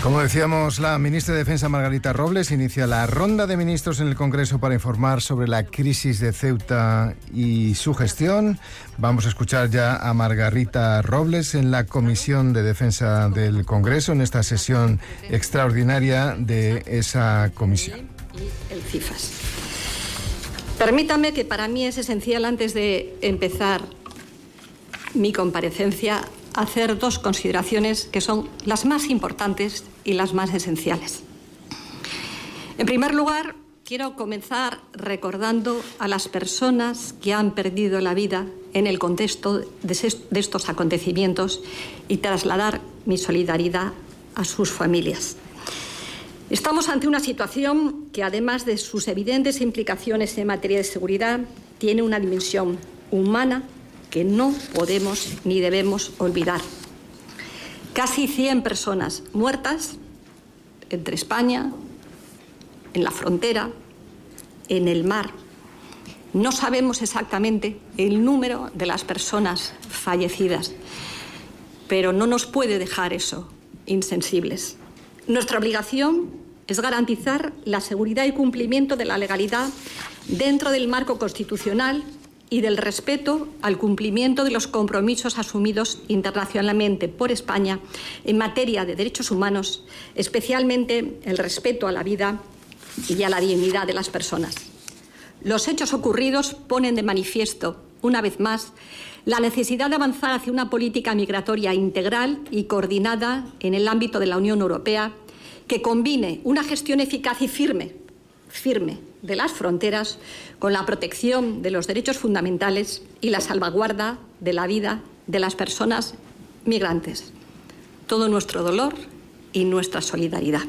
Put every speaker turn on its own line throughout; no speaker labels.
Como decíamos, la ministra de Defensa Margarita Robles inicia la ronda de ministros en el Congreso para informar sobre la crisis de Ceuta y su gestión. Vamos a escuchar ya a Margarita Robles en la Comisión de Defensa del Congreso, en esta sesión extraordinaria de esa comisión.
Y el CIFAS. Permítame que para mí es esencial, antes de empezar mi comparecencia, hacer dos consideraciones que son las más importantes y las más esenciales. En primer lugar, quiero comenzar recordando a las personas que han perdido la vida en el contexto de estos acontecimientos y trasladar mi solidaridad a sus familias. Estamos ante una situación que, además de sus evidentes implicaciones en materia de seguridad, tiene una dimensión humana que no podemos ni debemos olvidar. Casi 100 personas muertas entre España, en la frontera, en el mar. No sabemos exactamente el número de las personas fallecidas, pero no nos puede dejar eso insensibles. Nuestra obligación es garantizar la seguridad y cumplimiento de la legalidad dentro del marco constitucional y del respeto al cumplimiento de los compromisos asumidos internacionalmente por España en materia de derechos humanos, especialmente el respeto a la vida y a la dignidad de las personas. Los hechos ocurridos ponen de manifiesto, una vez más, la necesidad de avanzar hacia una política migratoria integral y coordinada en el ámbito de la Unión Europea que combine una gestión eficaz y firme de las fronteras con la protección de los derechos fundamentales y la salvaguarda de la vida de las personas migrantes. Todo nuestro dolor y nuestra solidaridad.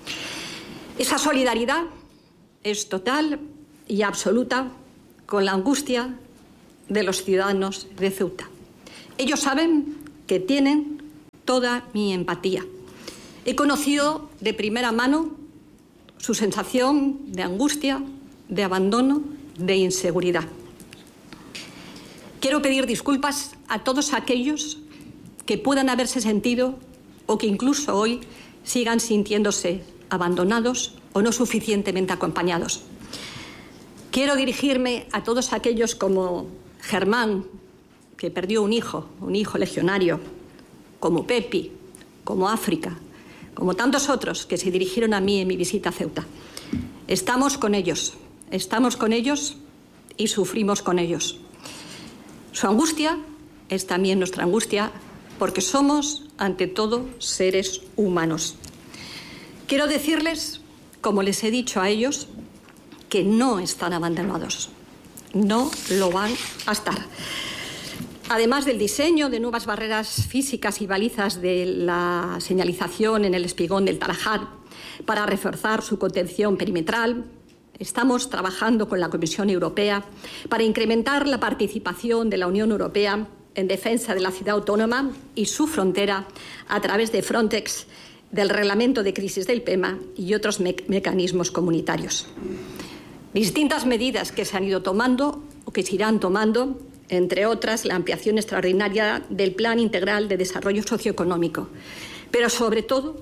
Esa solidaridad es total y absoluta con la angustia de los ciudadanos de Ceuta. Ellos saben que tienen toda mi empatía. He conocido de primera mano su sensación de angustia, de abandono, de inseguridad. Quiero pedir disculpas a todos aquellos que puedan haberse sentido o que incluso hoy sigan sintiéndose abandonados o no suficientemente acompañados. Quiero dirigirme a todos aquellos como Germán, que perdió un hijo legionario, como Pepi, como África, como tantos otros que se dirigieron a mí en mi visita a Ceuta. Estamos con ellos y sufrimos con ellos. Su angustia es también nuestra angustia porque somos, ante todo, seres humanos. Quiero decirles, como les he dicho a ellos, que no están abandonados. No lo van a estar. Además del diseño de nuevas barreras físicas y balizas de la señalización en el espigón del Tarajal para reforzar su contención perimetral, estamos trabajando con la Comisión Europea para incrementar la participación de la Unión Europea en defensa de la ciudad autónoma y su frontera a través de Frontex, del Reglamento de Crisis del PEMA y otros mecanismos comunitarios. Distintas medidas que se han ido tomando o que se irán tomando, entre otras, la ampliación extraordinaria del Plan Integral de Desarrollo Socioeconómico. Pero sobre todo,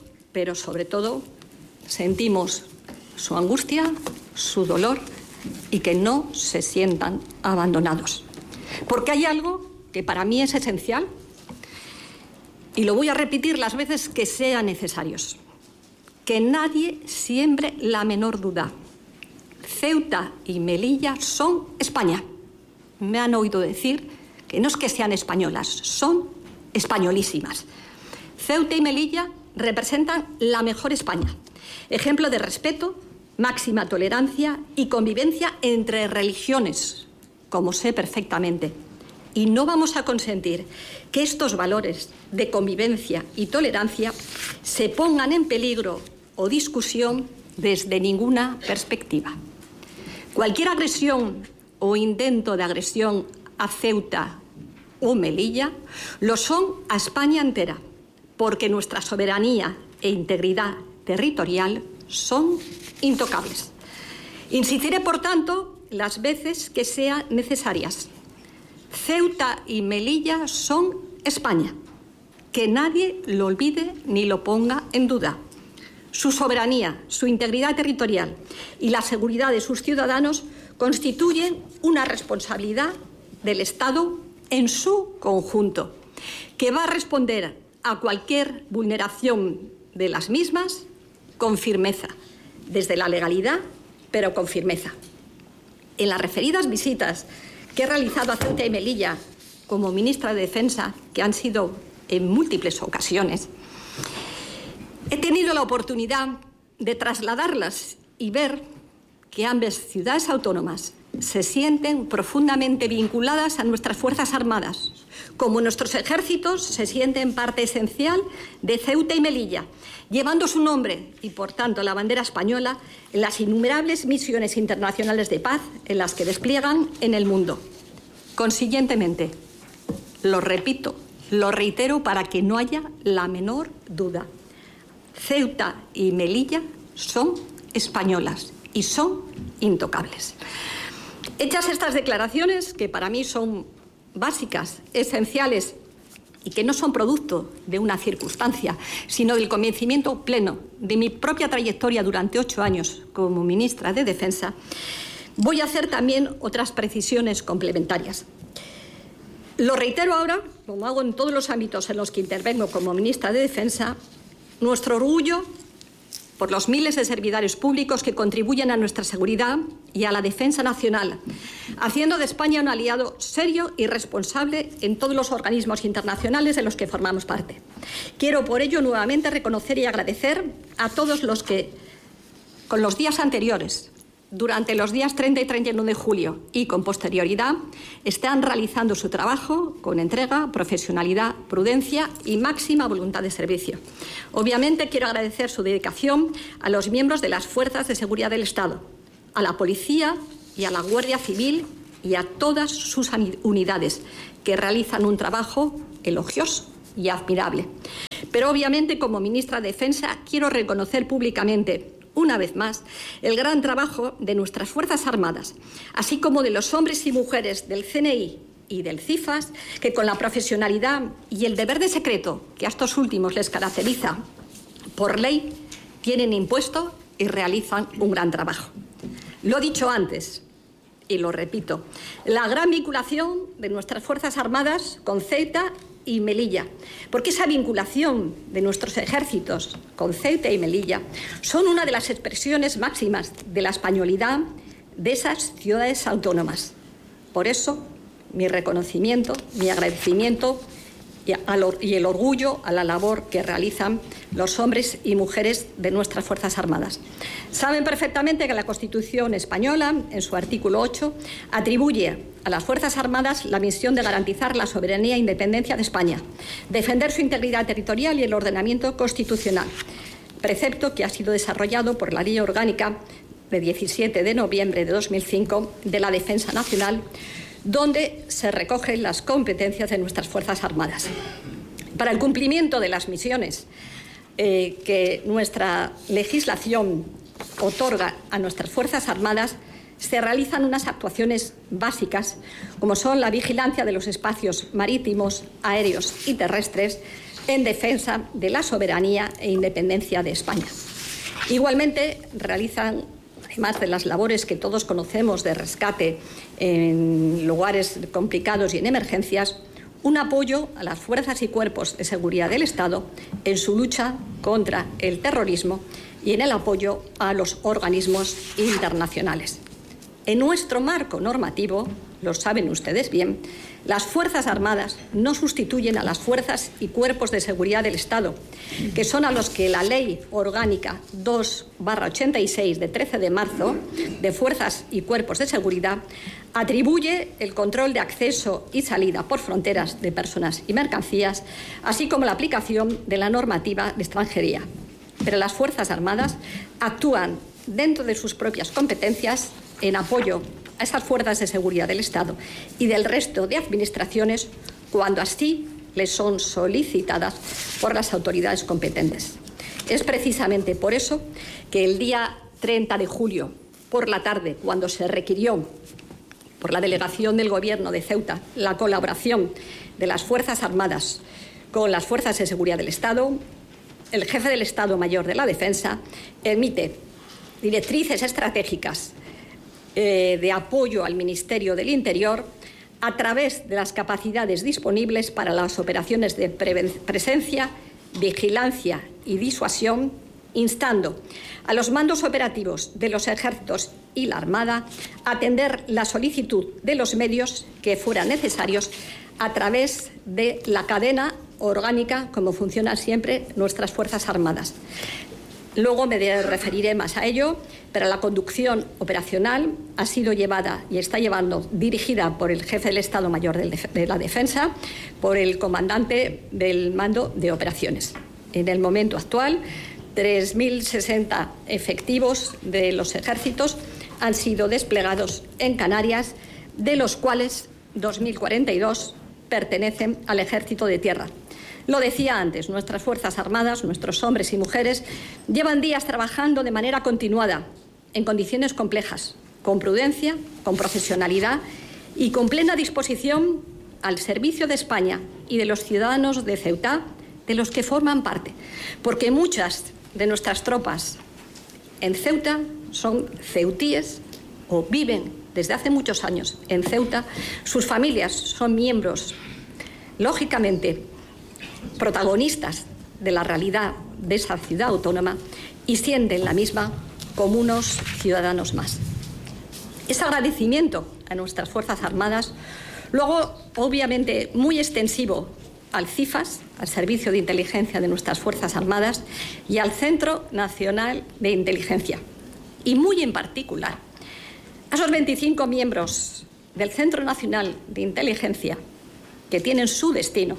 sentimos su angustia, su dolor y que no se sientan abandonados. Porque hay algo que para mí es esencial y lo voy a repetir las veces que sean necesarios. Que nadie siembre la menor duda. Ceuta y Melilla son España. Me han oído decir que no es que sean españolas, son españolísimas. Ceuta y Melilla representan la mejor España. Ejemplo de respeto, máxima tolerancia y convivencia entre religiones, como sé perfectamente. Y no vamos a consentir que estos valores de convivencia y tolerancia se pongan en peligro o discusión desde ninguna perspectiva. Cualquier agresión o intento de agresión a Ceuta o Melilla lo son a España entera, porque nuestra soberanía e integridad territorial son intocables. Insistiré, por tanto, las veces que sean necesarias. Ceuta y Melilla son España. Que nadie lo olvide ni lo ponga en duda. Su soberanía, su integridad territorial y la seguridad de sus ciudadanos constituyen una responsabilidad del Estado en su conjunto, que va a responder a cualquier vulneración de las mismas con firmeza, desde la legalidad, pero con firmeza. En las referidas visitas que he realizado a Ceuta y Melilla como ministra de Defensa, que han sido en múltiples ocasiones, he tenido la oportunidad de trasladarlas y ver que ambas ciudades autónomas se sienten profundamente vinculadas a nuestras Fuerzas Armadas, como nuestros ejércitos se sienten parte esencial de Ceuta y Melilla, llevando su nombre y, por tanto, la bandera española en las innumerables misiones internacionales de paz en las que despliegan en el mundo. Consiguientemente, lo repito, lo reitero para que no haya la menor duda, Ceuta y Melilla son españolas y son intocables. Hechas estas declaraciones, que para mí son básicas, esenciales y que no son producto de una circunstancia, sino del convencimiento pleno de mi propia trayectoria durante 8 años como ministra de Defensa, voy a hacer también otras precisiones complementarias. Lo reitero ahora, como hago en todos los ámbitos en los que intervengo como ministra de Defensa, nuestro orgullo por los miles de servidores públicos que contribuyen a nuestra seguridad y a la defensa nacional, haciendo de España un aliado serio y responsable en todos los organismos internacionales de los que formamos parte. Quiero por ello nuevamente reconocer y agradecer a todos los que, con los días anteriores, durante los días 30 y 31 de julio y con posterioridad, están realizando su trabajo con entrega, profesionalidad, prudencia y máxima voluntad de servicio. Obviamente quiero agradecer su dedicación a los miembros de las Fuerzas de Seguridad del Estado, a la Policía y a la Guardia Civil y a todas sus unidades, que realizan un trabajo elogioso y admirable. Pero obviamente, como ministra de Defensa, quiero reconocer públicamente, una vez más, el gran trabajo de nuestras Fuerzas Armadas, así como de los hombres y mujeres del CNI y del CIFAS, que con la profesionalidad y el deber de secreto que a estos últimos les caracteriza por ley, tienen impuesto y realizan un gran trabajo. Lo he dicho antes y lo repito, la gran vinculación de nuestras Fuerzas Armadas con Ceuta y Melilla, porque esa vinculación de nuestros ejércitos con Ceuta y Melilla son una de las expresiones máximas de la españolidad de esas ciudades autónomas. Por eso, mi reconocimiento, mi agradecimiento y el orgullo a la labor que realizan los hombres y mujeres de nuestras Fuerzas Armadas. Saben perfectamente que la Constitución española, en su artículo 8, atribuye a las Fuerzas Armadas la misión de garantizar la soberanía e independencia de España, defender su integridad territorial y el ordenamiento constitucional, precepto que ha sido desarrollado por la Ley Orgánica de 17 de noviembre de 2005 de la Defensa Nacional, donde se recogen las competencias de nuestras Fuerzas Armadas. Para el cumplimiento de las misiones que nuestra legislación otorga a nuestras Fuerzas Armadas, se realizan unas actuaciones básicas, como son la vigilancia de los espacios marítimos, aéreos y terrestres, en defensa de la soberanía e independencia de España. Igualmente, realizan, además de las labores que todos conocemos de rescate en lugares complicados y en emergencias, un apoyo a las fuerzas y cuerpos de seguridad del Estado en su lucha contra el terrorismo y en el apoyo a los organismos internacionales. En nuestro marco normativo, lo saben ustedes bien, las Fuerzas Armadas no sustituyen a las fuerzas y cuerpos de seguridad del Estado, que son a los que la Ley Orgánica 2/86 de 13 de marzo de Fuerzas y Cuerpos de Seguridad atribuye el control de acceso y salida por fronteras de personas y mercancías, así como la aplicación de la normativa de extranjería. Pero las Fuerzas Armadas actúan dentro de sus propias competencias en apoyo a esas fuerzas de seguridad del Estado y del resto de administraciones cuando así les son solicitadas por las autoridades competentes. Es precisamente por eso que el día 30 de julio, por la tarde, cuando se requirió por la delegación del Gobierno de Ceuta la colaboración de las Fuerzas Armadas con las fuerzas de seguridad del Estado, el jefe del Estado Mayor de la Defensa emite directrices estratégicas de apoyo al Ministerio del Interior a través de las capacidades disponibles para las operaciones de presencia, vigilancia y disuasión, instando a los mandos operativos de los ejércitos y la Armada a atender la solicitud de los medios que fueran necesarios a través de la cadena orgánica, como funcionan siempre nuestras Fuerzas Armadas. Luego me referiré más a ello, pero la conducción operacional ha sido llevada y está llevando, dirigida por el jefe del Estado Mayor de la Defensa, por el comandante del mando de operaciones. En el momento actual, 3.060 efectivos de los ejércitos han sido desplegados en Canarias, de los cuales 2.042 pertenecen al Ejército de Tierra. Lo decía antes, nuestras Fuerzas Armadas, nuestros hombres y mujeres, llevan días trabajando de manera continuada, en condiciones complejas, con prudencia, con profesionalidad y con plena disposición al servicio de España y de los ciudadanos de Ceuta, de los que forman parte, porque muchas de nuestras tropas en Ceuta son ceutíes o viven desde hace muchos años en Ceuta, sus familias son miembros, lógicamente, protagonistas de la realidad de esa ciudad autónoma y sienten la misma como unos ciudadanos más. Ese agradecimiento a nuestras Fuerzas Armadas, luego obviamente muy extensivo al CIFAS, al Servicio de Inteligencia de nuestras Fuerzas Armadas, y al Centro Nacional de Inteligencia, y muy en particular a esos 25 miembros del Centro Nacional de Inteligencia que tienen su destino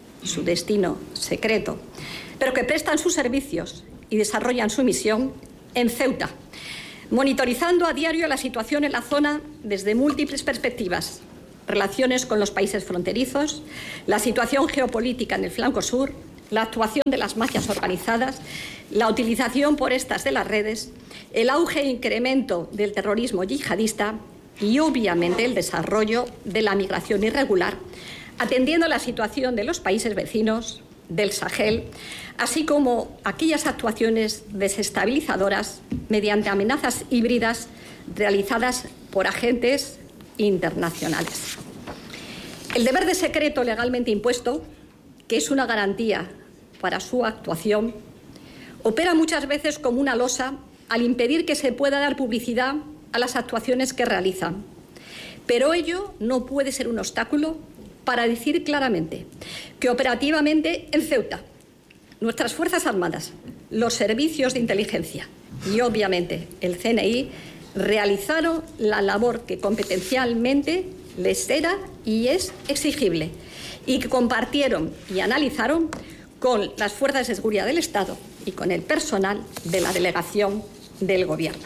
secreto, pero que prestan sus servicios y desarrollan su misión en Ceuta, monitorizando a diario la situación en la zona desde múltiples perspectivas: relaciones con los países fronterizos, la situación geopolítica en el flanco sur, la actuación de las mafias organizadas, la utilización por estas de las redes, el auge e incremento del terrorismo yihadista y, obviamente, el desarrollo de la migración irregular, atendiendo la situación de los países vecinos, del Sahel, así como aquellas actuaciones desestabilizadoras mediante amenazas híbridas realizadas por agentes internacionales. El deber de secreto legalmente impuesto, que es una garantía para su actuación, opera muchas veces como una losa al impedir que se pueda dar publicidad a las actuaciones que realizan. Pero ello no puede ser un obstáculo para decir claramente que operativamente en Ceuta nuestras Fuerzas Armadas, los servicios de inteligencia y obviamente el CNI realizaron la labor que competencialmente les era y es exigible, y que compartieron y analizaron con las fuerzas de seguridad del Estado y con el personal de la delegación del Gobierno.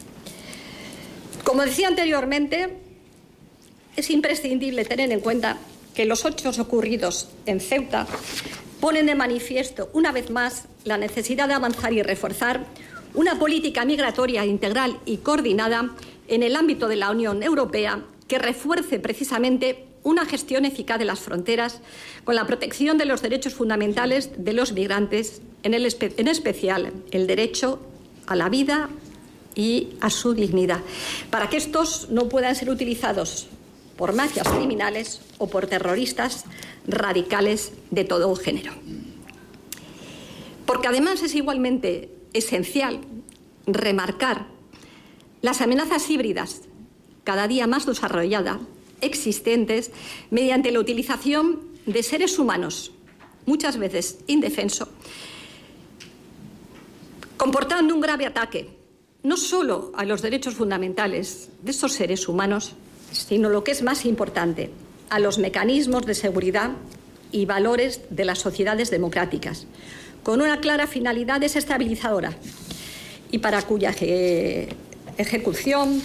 Como decía anteriormente, es imprescindible tener en cuenta que los hechos ocurridos en Ceuta ponen de manifiesto una vez más la necesidad de avanzar y reforzar una política migratoria integral y coordinada en el ámbito de la Unión Europea que refuerce precisamente una gestión eficaz de las fronteras con la protección de los derechos fundamentales de los migrantes, en especial el derecho a la vida y a su dignidad, para que estos no puedan ser utilizados por mafias criminales o por terroristas radicales de todo género. Porque además es igualmente esencial remarcar las amenazas híbridas cada día más desarrolladas existentes mediante la utilización de seres humanos, muchas veces indefensos, comportando un grave ataque no solo a los derechos fundamentales de estos seres humanos, sino, lo que es más importante, a los mecanismos de seguridad y valores de las sociedades democráticas, con una clara finalidad desestabilizadora y para cuya ejecución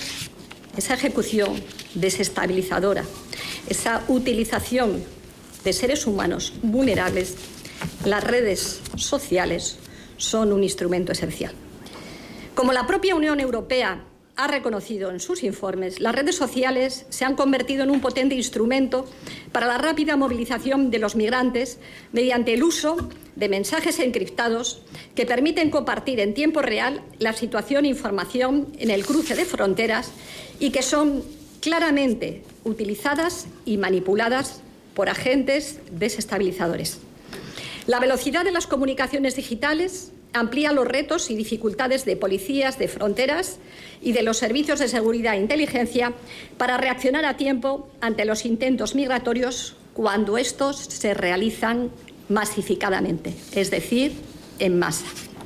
desestabilizadora, esa utilización de seres humanos vulnerables, las redes sociales son un instrumento esencial. Como la propia Unión Europea ha reconocido en sus informes, las redes sociales se han convertido en un potente instrumento para la rápida movilización de los migrantes mediante el uso de mensajes encriptados que permiten compartir en tiempo real la situación e información en el cruce de fronteras y que son claramente utilizadas y manipuladas por agentes desestabilizadores. La velocidad de las comunicaciones digitales amplía los retos y dificultades de policías de fronteras y de los servicios de seguridad e inteligencia para reaccionar a tiempo ante los intentos migratorios cuando estos se realizan masificadamente, es decir, en masa.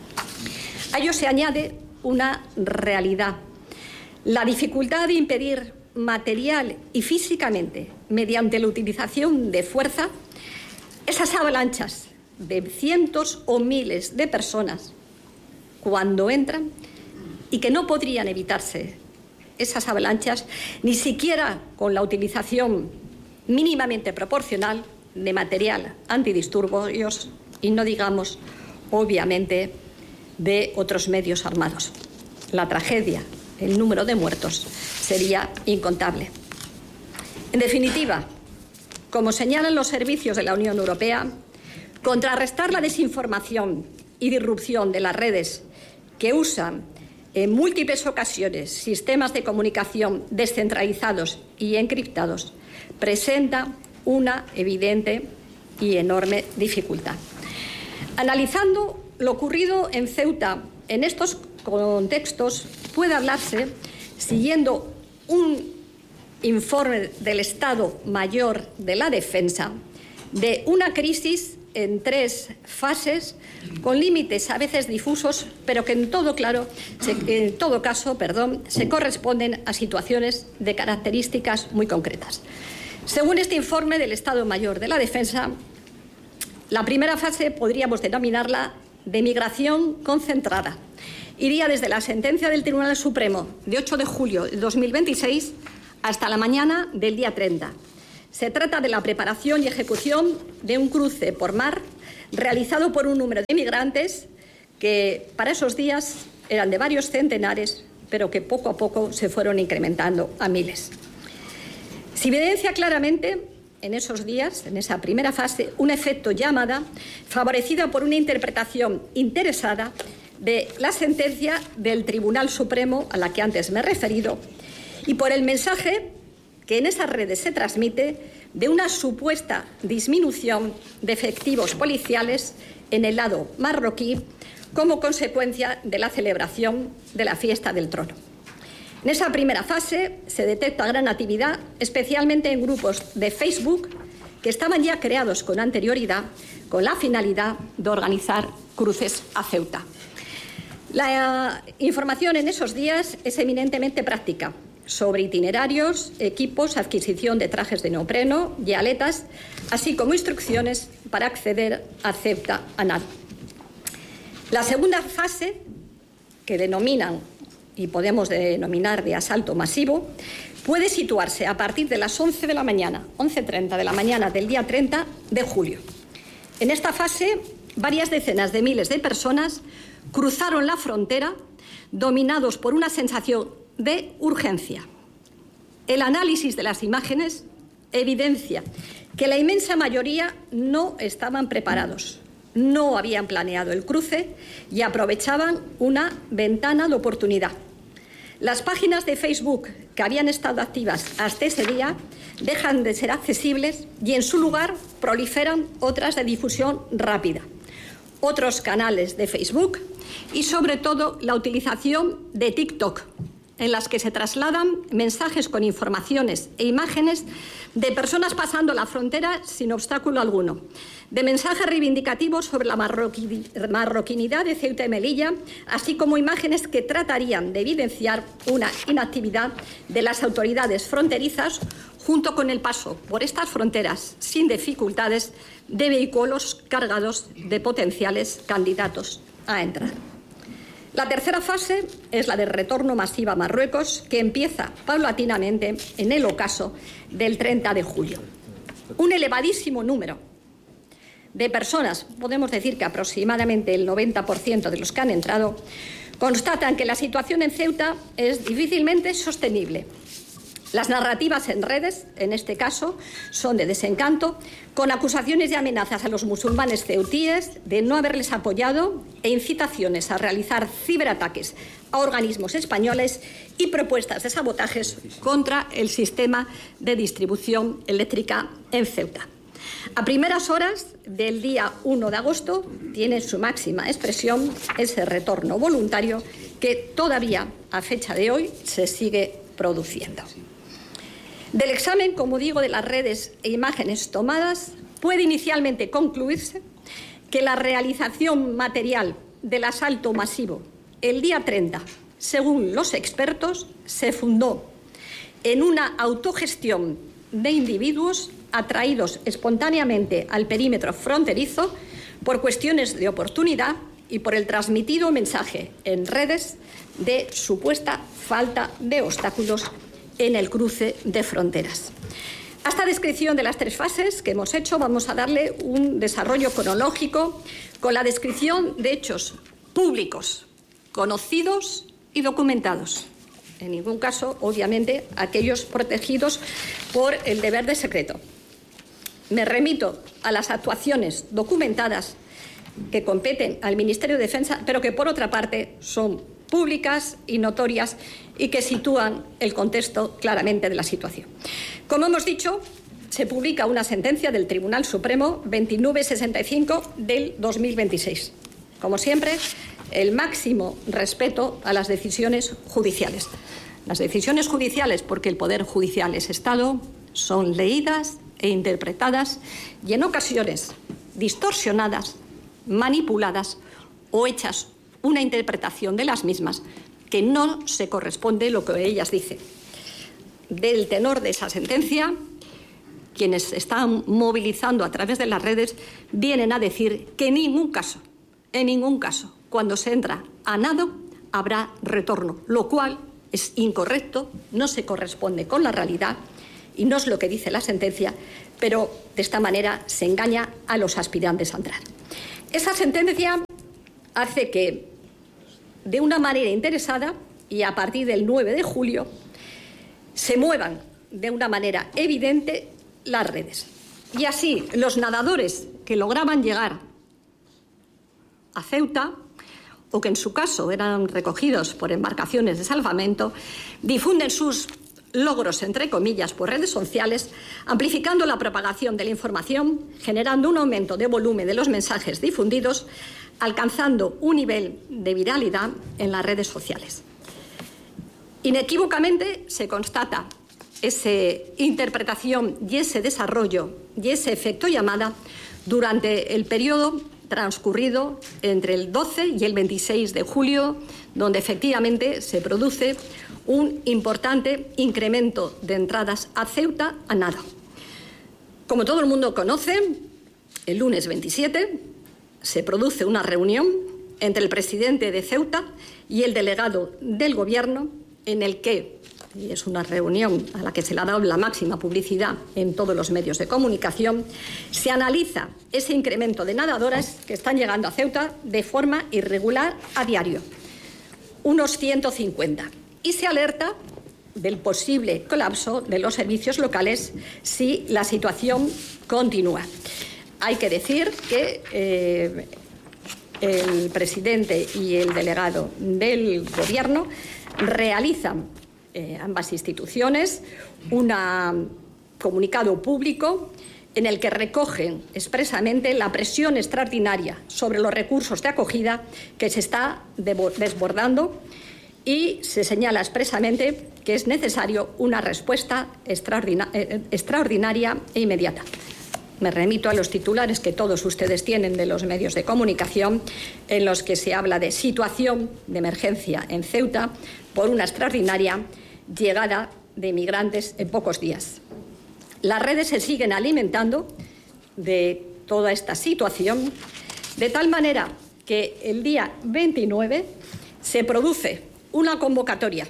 A ello se añade una realidad: la dificultad de impedir material y físicamente, mediante la utilización de fuerza, esas avalanchas de cientos o miles de personas cuando entran, y que no podrían evitarse esas avalanchas ni siquiera con la utilización mínimamente proporcional de material antidisturbios y no digamos, obviamente, de otros medios armados. La tragedia, el número de muertos, sería incontable. En definitiva, como señalan los servicios de la Unión Europea, contrarrestar la desinformación y disrupción de las redes que usan en múltiples ocasiones sistemas de comunicación descentralizados y encriptados presenta una evidente y enorme dificultad. Analizando lo ocurrido en Ceuta en estos contextos, puede hablarse, siguiendo un informe del Estado Mayor de la Defensa, de una crisis en 3 fases, con límites a veces difusos, pero que en todo caso, se corresponden a situaciones de características muy concretas. Según este informe del Estado Mayor de la Defensa, la primera fase podríamos denominarla de migración concentrada. Iría desde la sentencia del Tribunal Supremo de 8 de julio de 2026 hasta la mañana del día 30. Se trata de la preparación y ejecución de un cruce por mar realizado por un número de inmigrantes que para esos días eran de varios centenares, pero que poco a poco se fueron incrementando a miles. Se evidencia claramente en esos días, en esa primera fase, un efecto llamada favorecido por una interpretación interesada de la sentencia del Tribunal Supremo a la que antes me he referido y por el mensaje que en esas redes se transmite de una supuesta disminución de efectivos policiales en el lado marroquí como consecuencia de la celebración de la fiesta del trono. En esa primera fase se detecta gran actividad, especialmente en grupos de Facebook que estaban ya creados con anterioridad con la finalidad de organizar cruces a Ceuta. La información en esos días es eminentemente práctica, sobre itinerarios, equipos, adquisición de trajes de neopreno y aletas, así como instrucciones para acceder a Ceuta a nado. La segunda fase, que denominan y podemos denominar de asalto masivo, puede situarse a partir de las 11 de la mañana, 11:30 de la mañana del día 30 de julio. En esta fase, varias decenas de miles de personas cruzaron la frontera dominados por una sensación de urgencia. El análisis de las imágenes evidencia que la inmensa mayoría no estaban preparados, no habían planeado el cruce y aprovechaban una ventana de oportunidad. Las páginas de Facebook que habían estado activas hasta ese día dejan de ser accesibles y en su lugar proliferan otras de difusión rápida, otros canales de Facebook y sobre todo la utilización de TikTok, en las que se trasladan mensajes con informaciones e imágenes de personas pasando la frontera sin obstáculo alguno, de mensajes reivindicativos sobre la marroquinidad de Ceuta y Melilla, así como imágenes que tratarían de evidenciar una inactividad de las autoridades fronterizas junto con el paso por estas fronteras sin dificultades de vehículos cargados de potenciales candidatos a entrar. La tercera fase es la de retorno masivo a Marruecos, que empieza paulatinamente en el ocaso del 30 de julio. Un elevadísimo número de personas, podemos decir que aproximadamente el 90% de los que han entrado, constatan que la situación en Ceuta es difícilmente sostenible Las narrativas en redes, en este caso, son de desencanto, con acusaciones y amenazas a los musulmanes ceutíes de no haberles apoyado e incitaciones a realizar ciberataques a organismos españoles y propuestas de sabotajes contra el sistema de distribución eléctrica en Ceuta. A primeras horas del día 1 de agosto tiene su máxima expresión ese retorno voluntario que todavía, a fecha de hoy, se sigue produciendo. Del examen, como digo, de las redes e imágenes tomadas, puede inicialmente concluirse que la realización material del asalto masivo el día 30, según los expertos, se fundó en una autogestión de individuos atraídos espontáneamente al perímetro fronterizo por cuestiones de oportunidad y por el transmitido mensaje en redes de supuesta falta de obstáculos en el cruce de fronteras. A esta descripción de las 3 fases que hemos hecho vamos a darle un desarrollo cronológico con la descripción de hechos públicos, conocidos y documentados. En ningún caso, obviamente, aquellos protegidos por el deber de secreto. Me remito a las actuaciones documentadas que competen al Ministerio de Defensa, pero que, por otra parte, son públicas y notorias y que sitúan el contexto claramente de la situación. Como hemos dicho, se publica una sentencia del Tribunal Supremo 2965 del 2026. Como siempre, el máximo respeto a las decisiones judiciales. Las decisiones judiciales, porque el Poder Judicial es Estado, son leídas e interpretadas y en ocasiones distorsionadas, manipuladas o hechas una interpretación de las mismas que no se corresponde lo que ellas dicen. Del tenor de esa sentencia, quienes están movilizando a través de las redes vienen a decir que en ningún caso, cuando se entra a nado, habrá retorno, lo cual es incorrecto, no se corresponde con la realidad y no es lo que dice la sentencia, pero de esta manera se engaña a los aspirantes a entrar. Esa sentencia hace que, de una manera interesada y a partir del 9 de julio, se muevan de una manera evidente las redes. Y así, los nadadores que lograban llegar a Ceuta, o que en su caso eran recogidos por embarcaciones de salvamento, difunden sus logros, entre comillas, por redes sociales, amplificando la propagación de la información, generando un aumento de volumen de los mensajes difundidos, alcanzando un nivel de viralidad en las redes sociales. Inequívocamente se constata esa interpretación y ese desarrollo y ese efecto llamada durante el periodo transcurrido entre el 12 y el 26 de julio, donde efectivamente se produce un importante incremento de entradas a Ceuta a nado. Como todo el mundo conoce, el lunes 27 se produce una reunión entre el presidente de Ceuta y el delegado del Gobierno, en el que, y es una reunión a la que se le ha dado la máxima publicidad en todos los medios de comunicación, se analiza ese incremento de nadadoras que están llegando a Ceuta de forma irregular a diario, unos 150, y se alerta del posible colapso de los servicios locales si la situación continúa. Hay que decir que el presidente y el delegado del Gobierno realizan, ambas instituciones, un comunicado público en el que recogen expresamente la presión extraordinaria sobre los recursos de acogida que se está desbordando y se señala expresamente que es necesario una respuesta extraordinaria e inmediata. Me remito a los titulares que todos ustedes tienen de los medios de comunicación, en los que se habla de situación de emergencia en Ceuta por una extraordinaria llegada de migrantes en pocos días. Las redes se siguen alimentando de toda esta situación, de tal manera que el día 29 se produce una convocatoria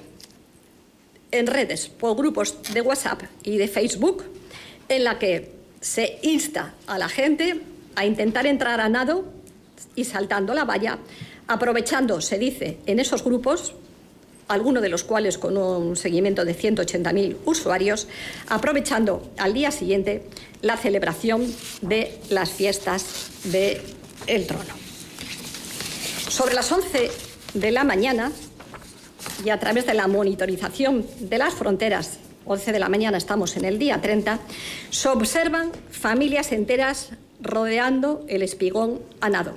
en redes por grupos de WhatsApp y de Facebook, en la que se insta a la gente a intentar entrar a nado y saltando la valla, aprovechando, se dice en esos grupos, algunos de los cuales con un seguimiento de 180.000 usuarios, aprovechando al día siguiente la celebración de las fiestas del Trono. Sobre las 11 de la mañana, y a través de la monitorización de las fronteras, 11 de la mañana estamos en el día 30, se observan familias enteras rodeando el espigón a nado.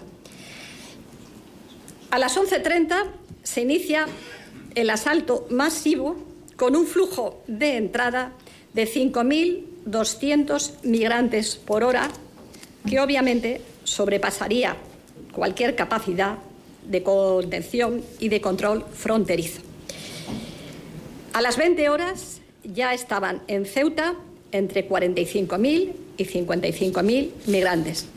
A las 11:30 se inicia el asalto masivo con un flujo de entrada de 5.200 migrantes por hora, que obviamente sobrepasaría cualquier capacidad de contención y de control fronterizo. A las 20 horas ya estaban en Ceuta entre 45.000 y 55.000 migrantes.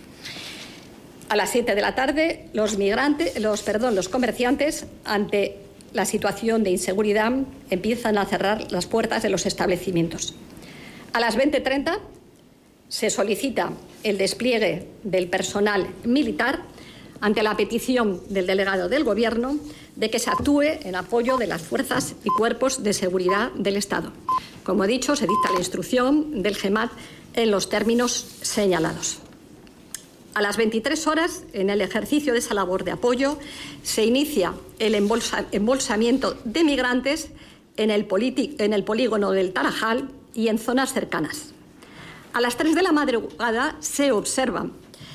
A las 7 de la tarde, los comerciantes, ante la situación de inseguridad, empiezan a cerrar las puertas de los establecimientos. A las 20:30 se solicita el despliegue del personal militar ante la petición del delegado del Gobierno de que se actúe en apoyo de las fuerzas y cuerpos de seguridad del Estado. Como he dicho, se dicta la instrucción del GEMAT en los términos señalados. A las 23 horas, en el ejercicio de esa labor de apoyo, se inicia el embolsamiento de migrantes en el polígono del Tarajal y en zonas cercanas. A las 3 de la madrugada se observan,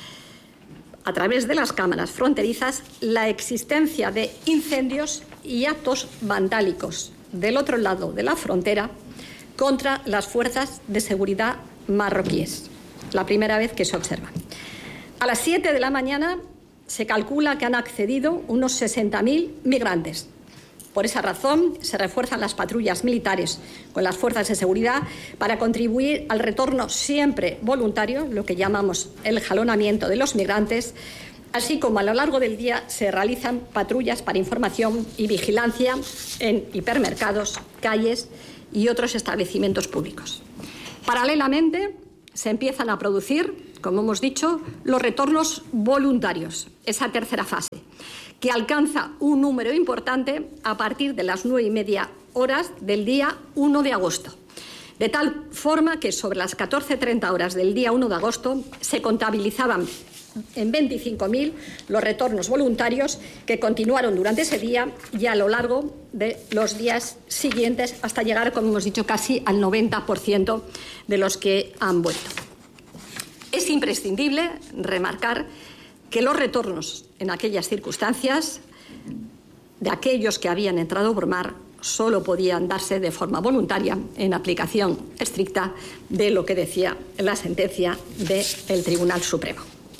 a través de las cámaras fronterizas, la existencia de incendios y actos vandálicos del otro lado de la frontera contra las fuerzas de seguridad marroquíes. La primera vez que se observa. A las 7 de la mañana se calcula que han accedido unos 60.000 migrantes. Por esa razón, se refuerzan las patrullas militares con las fuerzas de seguridad para contribuir al retorno siempre voluntario, lo que llamamos el jalonamiento de los migrantes, así como a lo largo del día se realizan patrullas para información y vigilancia en hipermercados, calles y otros establecimientos públicos. Paralelamente, se empiezan a producir, como hemos dicho, los retornos voluntarios, esa tercera fase, que alcanza un número importante a partir de las 9:30 horas del día 1 de agosto. De tal forma que sobre las 14:30 horas del día 1 de agosto se contabilizaban en 25.000 los retornos voluntarios que continuaron durante ese día y a lo largo de los días siguientes hasta llegar, como hemos dicho, casi al 90% de los que han vuelto. Es imprescindible remarcar que los retornos en aquellas circunstancias de aquellos que habían entrado por mar solo podían darse de forma voluntaria en aplicación estricta de lo que decía la sentencia del Tribunal Supremo.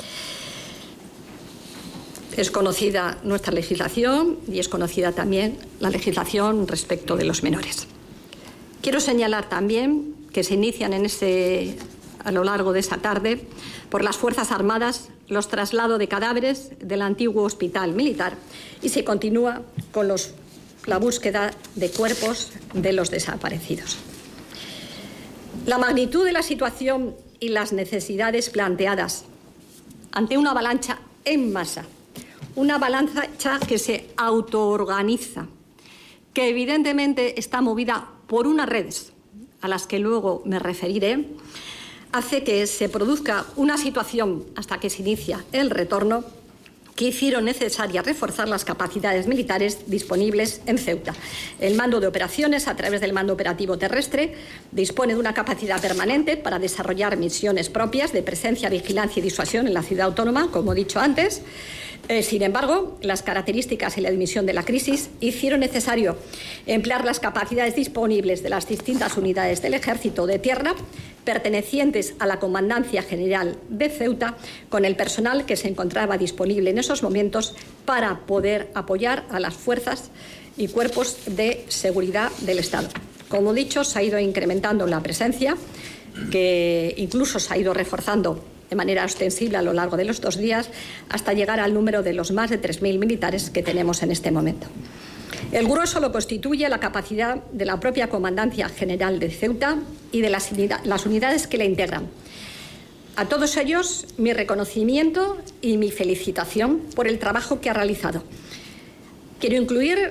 Es conocida nuestra legislación y es conocida también la legislación respecto de los menores. Quiero señalar también que se inician a lo largo de esta tarde por las Fuerzas Armadas los traslados de cadáveres del antiguo hospital militar y se continúa con la búsqueda de cuerpos de los desaparecidos. La magnitud de la situación y las necesidades planteadas ante una avalancha en masa, una avalancha que se autoorganiza, que evidentemente está movida por unas redes a las que luego me referiré, hace que se produzca una situación hasta que se inicia el retorno que hicieron necesaria reforzar las capacidades militares disponibles en Ceuta. El mando de operaciones, a través del mando operativo terrestre, dispone de una capacidad permanente para desarrollar misiones propias de presencia, vigilancia y disuasión en la ciudad autónoma, como he dicho antes. Sin embargo, las características y la dimensión de la crisis hicieron necesario emplear las capacidades disponibles de las distintas unidades del Ejército de Tierra pertenecientes a la Comandancia General de Ceuta, con el personal que se encontraba disponible en esos momentos para poder apoyar a las fuerzas y cuerpos de seguridad del Estado. Como he dicho, se ha ido incrementando la presencia, que incluso se ha ido reforzando de manera ostensible a lo largo de los 2 días, hasta llegar al número de los más de 3.000 militares que tenemos en este momento. El grueso lo constituye la capacidad de la propia Comandancia General de Ceuta y de las unidades que la integran. A todos ellos, mi reconocimiento y mi felicitación por el trabajo que ha realizado. Quiero incluir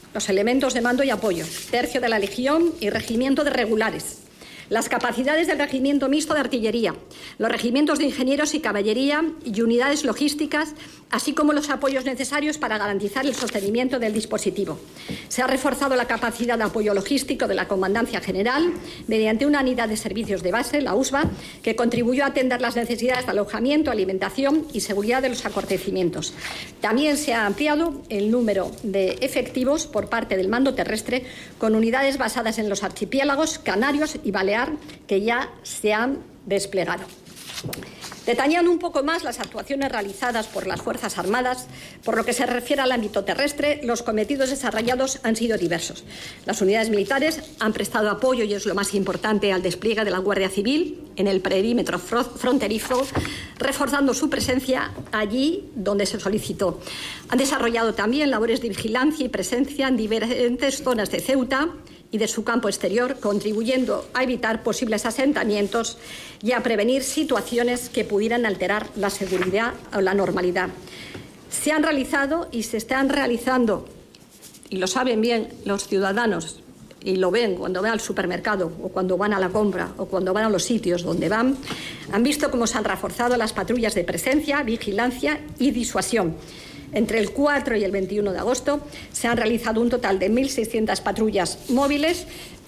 los elementos de mando y apoyo, tercio de la Legión y regimiento de regulares, las capacidades del regimiento mixto de artillería, los regimientos de ingenieros y caballería y unidades logísticas, así como los apoyos necesarios para garantizar el sostenimiento del dispositivo. Se ha reforzado la capacidad de apoyo logístico de la Comandancia General mediante una unidad de servicios de base, la USBA, que contribuyó a atender las necesidades de alojamiento, alimentación y seguridad de los acontecimientos. También se ha ampliado el número de efectivos por parte del mando terrestre con unidades basadas en los archipiélagos canarios y Baleares que ya se han desplegado. Detallando un poco más las actuaciones realizadas por las Fuerzas Armadas, por lo que se refiere al ámbito terrestre, los cometidos desarrollados han sido diversos. Las unidades militares han prestado apoyo, y es lo más importante, al despliegue de la Guardia Civil en el perímetro fronterizo, reforzando su presencia allí donde se solicitó. Han desarrollado también labores de vigilancia y presencia en diferentes zonas de Ceuta y de su campo exterior, contribuyendo a evitar posibles asentamientos y a prevenir situaciones que pudieran alterar la seguridad o la normalidad. Se han realizado y se están realizando, y lo saben bien los ciudadanos, y lo ven cuando van al supermercado o cuando van a la compra o cuando van a los sitios donde van, han visto cómo se han reforzado las patrullas de presencia, vigilancia y disuasión. Entre el 4 y el 21 de agosto se han realizado un total de 1.600 patrullas móviles,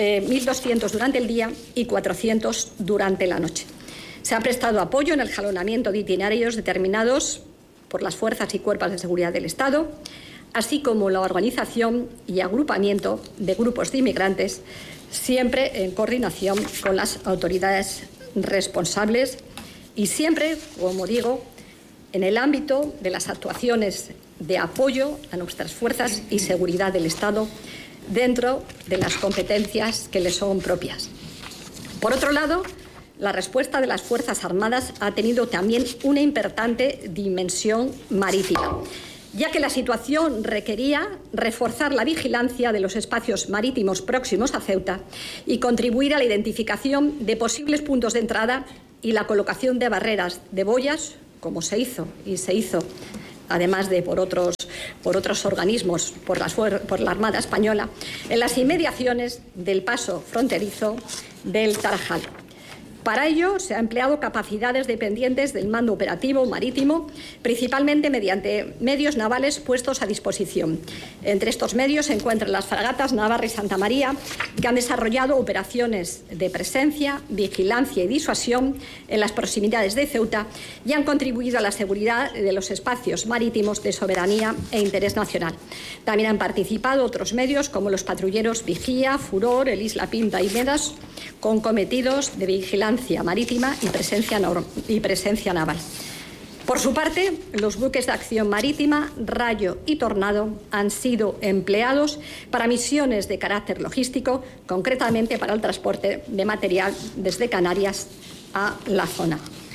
1.200 durante el día y 400 durante la noche. Se ha prestado apoyo en el jalonamiento de itinerarios determinados por las fuerzas y cuerpos de seguridad del Estado, así como la organización y agrupamiento de grupos de inmigrantes, siempre en coordinación con las autoridades responsables y siempre, como digo, en el ámbito de las actuaciones de apoyo a nuestras fuerzas y seguridad del Estado dentro de las competencias que les son propias. Por otro lado, la respuesta de las Fuerzas Armadas ha tenido también una importante dimensión marítima, ya que la situación requería reforzar la vigilancia de los espacios marítimos próximos a Ceuta y contribuir a la identificación de posibles puntos de entrada y la colocación de barreras de boyas, como se hizo además de por otros organismos, por la Armada Española, en las inmediaciones del paso fronterizo del Tarajal. Para ello se han empleado capacidades dependientes del mando operativo marítimo, principalmente mediante medios navales puestos a disposición. Entre estos medios se encuentran las fragatas Navarra y Santa María, que han desarrollado operaciones de presencia, vigilancia y disuasión en las proximidades de Ceuta y han contribuido a la seguridad de los espacios marítimos de soberanía e interés nacional. También han participado otros medios como los patrulleros Vigía, Furor, el Isla Pinta y Medas, con cometidos de vigilancia marítima y presencia naval. Por su parte, los buques de acción marítima Rayo y Tornado han sido empleados para misiones de carácter logístico, concretamente para el transporte de material desde Canarias a la zona.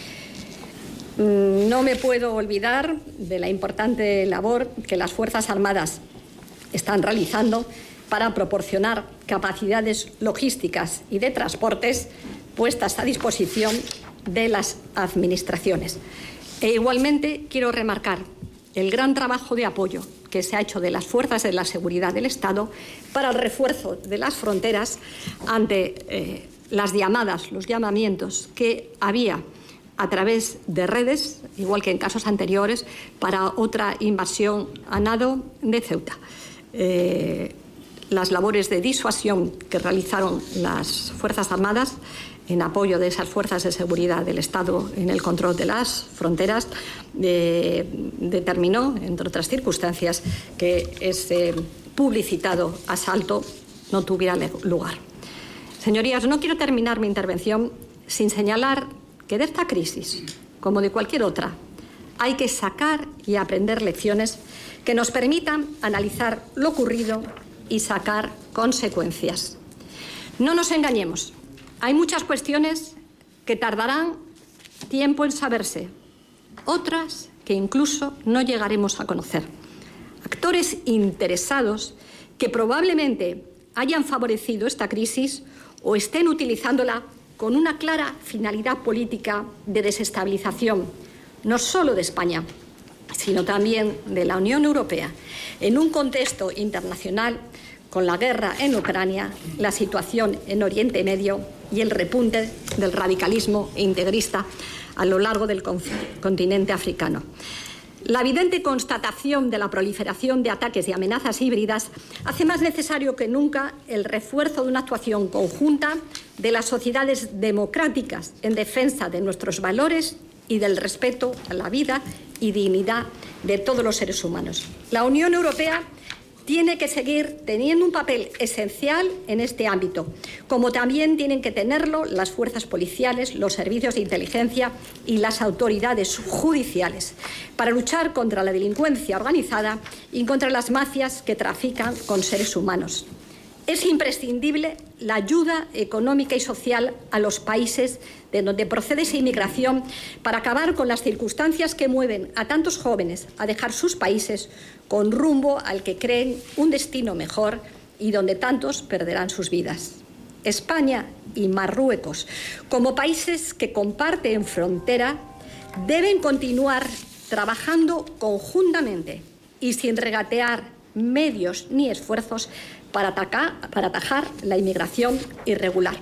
No me puedo olvidar de la importante labor que las Fuerzas Armadas están realizando para proporcionar capacidades logísticas y de transportes puestas a disposición de las administraciones. E igualmente quiero remarcar el gran trabajo de apoyo que se ha hecho de las fuerzas de la seguridad del Estado para el refuerzo de las fronteras ante las llamadas, los llamamientos que había a través de redes, igual que en casos anteriores, para otra invasión a nado de Ceuta. Las labores de disuasión que realizaron las Fuerzas Armadas en apoyo de esas fuerzas de seguridad del Estado en el control de las fronteras determinó, entre otras circunstancias, que ese publicitado asalto no tuviera lugar. Señorías, no quiero terminar mi intervención sin señalar que de esta crisis, como de cualquier otra, hay que sacar y aprender lecciones que nos permitan analizar lo ocurrido y sacar consecuencias. No nos engañemos, hay muchas cuestiones que tardarán tiempo en saberse, otras que incluso no llegaremos a conocer. Actores interesados que probablemente hayan favorecido esta crisis o estén utilizándola con una clara finalidad política de desestabilización, no solo de España, sino también de la Unión Europea, en un contexto internacional con la guerra en Ucrania, la situación en Oriente Medio y el repunte del radicalismo integrista a lo largo del continente africano. La evidente constatación de la proliferación de ataques y amenazas híbridas hace más necesario que nunca el refuerzo de una actuación conjunta de las sociedades democráticas en defensa de nuestros valores y del respeto a la vida y dignidad de todos los seres humanos. La Unión Europea tiene que seguir teniendo un papel esencial en este ámbito, como también tienen que tenerlo las fuerzas policiales, los servicios de inteligencia y las autoridades judiciales, para luchar contra la delincuencia organizada y contra las mafias que trafican con seres humanos. Es imprescindible la ayuda económica y social a los países de donde procede esa inmigración para acabar con las circunstancias que mueven a tantos jóvenes a dejar sus países con rumbo al que creen un destino mejor y donde tantos perderán sus vidas. España y Marruecos, como países que comparten frontera, deben continuar trabajando conjuntamente y sin regatear medios ni esfuerzos para atajar la inmigración irregular.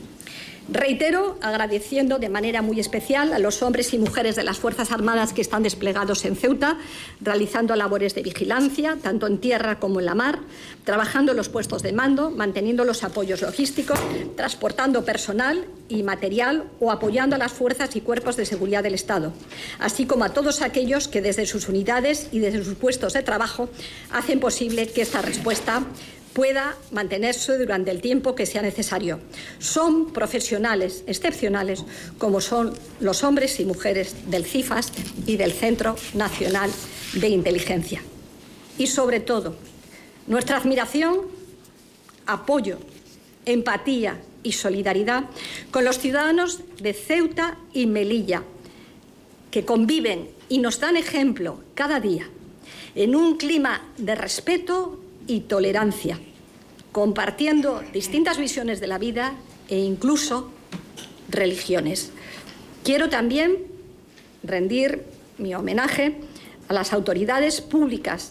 Reitero, agradeciendo de manera muy especial a los hombres y mujeres de las Fuerzas Armadas que están desplegados en Ceuta, realizando labores de vigilancia, tanto en tierra como en la mar, trabajando en los puestos de mando, manteniendo los apoyos logísticos, transportando personal y material o apoyando a las fuerzas y cuerpos de seguridad del Estado, así como a todos aquellos que desde sus unidades y desde sus puestos de trabajo hacen posible que esta respuesta pueda mantenerse durante el tiempo que sea necesario. Son profesionales excepcionales, como son los hombres y mujeres del CIFAS y del Centro Nacional de Inteligencia. Y sobre todo, nuestra admiración, apoyo, empatía y solidaridad con los ciudadanos de Ceuta y Melilla, que conviven y nos dan ejemplo cada día en un clima de respeto y tolerancia, compartiendo distintas visiones de la vida e incluso religiones. Quiero también rendir mi homenaje a las autoridades públicas